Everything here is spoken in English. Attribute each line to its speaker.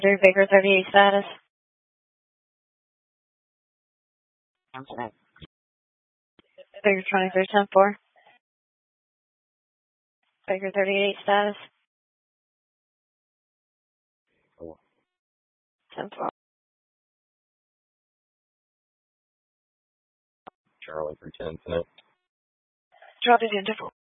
Speaker 1: Drew Baker 38 status. Baker 23 10-4. Baker 38 status. 10-4.
Speaker 2: Charlie for 10 minutes.
Speaker 1: Drop it into 4.